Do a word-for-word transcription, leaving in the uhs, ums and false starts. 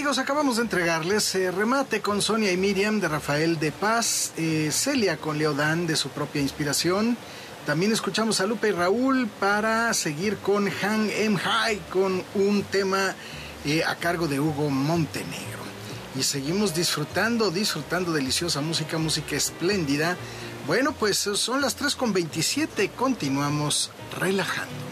amigos, acabamos de entregarles eh, Remate con Sonia y Miriam de Rafael de Paz, eh, Celia con Leodán de su propia inspiración. También escuchamos a Lupe y Raúl para seguir con Hang Em High con un tema eh, a cargo de Hugo Montenegro. Y seguimos disfrutando, disfrutando deliciosa música, música espléndida. Bueno, pues son las tres con veintisiete, continuamos relajando.